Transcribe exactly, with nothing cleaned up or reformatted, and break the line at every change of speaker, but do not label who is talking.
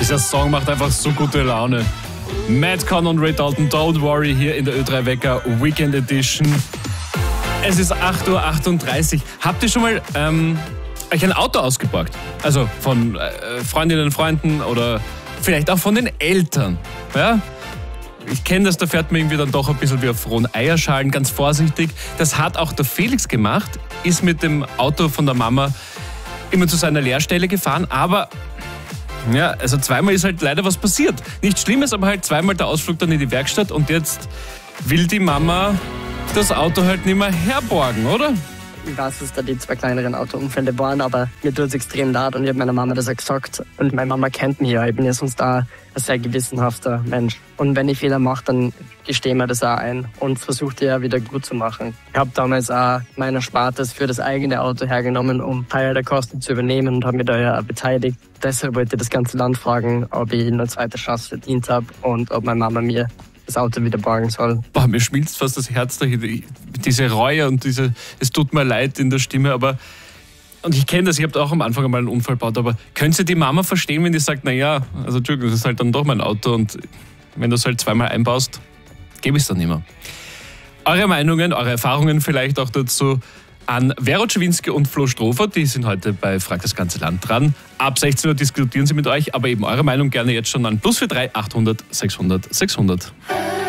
Dieser Song macht einfach so gute Laune. Madcon und Ray Dalton, Don't Worry, hier in der Ö drei Wecker Weekend Edition. Es ist acht Uhr achtunddreißig. Habt ihr schon mal ähm, euch ein Auto ausgeborgt? Also von äh, Freundinnen, Freunden oder vielleicht auch von den Eltern. Ja? Ich kenne das, da fährt man irgendwie dann doch ein bisschen wie auf rohen Eierschalen, ganz vorsichtig. Das hat auch der Felix gemacht, ist mit dem Auto von der Mama immer zu seiner Lehrstelle gefahren, aber ja, also zweimal ist halt leider was passiert. Nichts Schlimmes, aber halt zweimal der Ausflug dann in die Werkstatt und jetzt will die Mama das Auto halt nicht mehr herborgen, oder?
Ich weiß, dass da die zwei kleineren Autounfälle waren, aber mir tut es extrem leid und ich habe meiner Mama das auch gesagt. Und meine Mama kennt mich ja, ich bin ja sonst da ein sehr gewissenhafter Mensch. Und wenn ich Fehler mache, dann gestehe mir das auch ein und versuche die ja wieder gut zu machen. Ich habe damals auch mein Erspartes für das eigene Auto hergenommen, um Teil der Kosten zu übernehmen und habe mich da ja auch beteiligt. Deshalb wollte ich das ganze Land fragen, ob ich eine zweite Chance verdient habe und ob meine Mama mir das Auto wieder borgen soll.
Boah, mir schmilzt fast das Herz da, diese Reue und diese, es tut mir leid in der Stimme, aber, und ich kenne das, ich habe auch am Anfang einmal einen Unfall gebaut, aber können Sie die Mama verstehen, wenn die sagt, naja, also Entschuldigung, das ist halt dann doch mein Auto und wenn du es halt zweimal einbaust, gebe ich es dann nicht mehr. Eure Meinungen, eure Erfahrungen vielleicht auch dazu an Vero Czerwinski und Flo Strofer, die sind heute bei Frag das ganze Land dran. Ab sechzehn Uhr diskutieren sie mit euch, aber eben eure Meinung gerne jetzt schon an plus vier drei achthundert sechshundert sechshundert.